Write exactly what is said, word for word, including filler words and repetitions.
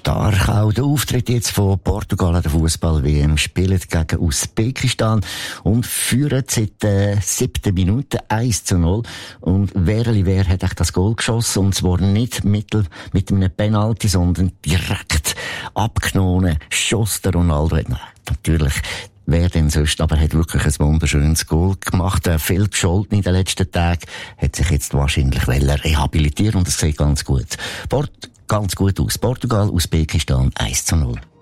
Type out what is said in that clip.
Stark auch der Auftritt jetzt von Portugal an der Fußball-W M, spielen gegen Usbekistan und führen seit der siebten Minute eins zu null. Und Werli Wer hat echt das Goal geschossen, und zwar nicht mittel, mit einem Penalty, sondern direkt abgenommen. Schoss der Ronaldo. Nein, natürlich. Wer denn sonst? Aber er hat wirklich ein wunderschönes Goal gemacht. Er hat viel gescholten in den letzten Tagen. Hat sich jetzt wahrscheinlich rehabilitieren, und es sieht ganz gut. Port, ganz gut aus. Portugal, Usbekistan eins zu null.